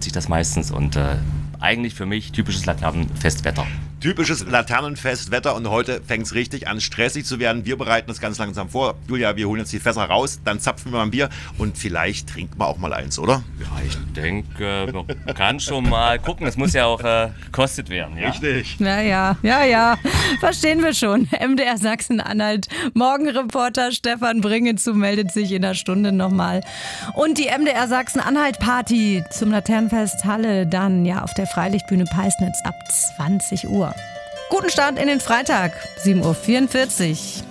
sich das meistens und eigentlich für mich typisches Laternenfestwetter. Typisches Laternenfestwetter und heute fängt es richtig an, stressig zu werden. Wir bereiten das ganz langsam vor. Julia, wir holen jetzt die Fässer raus, dann zapfen wir mal ein Bier und vielleicht trinken wir auch mal eins, oder? Ja, ich denke, man kann schon mal gucken. Es muss ja auch gekostet werden. Ja? Richtig. Ja. Verstehen wir schon. MDR Sachsen-Anhalt. Morgenreporter Stefan Bringezu meldet sich in einer Stunde nochmal. Und die MDR Sachsen-Anhalt-Party zum Laternenfest Halle dann ja auf der Freilichtbühne Peisnitz ab 20 Uhr. Guten Start in den Freitag, 7.44 Uhr.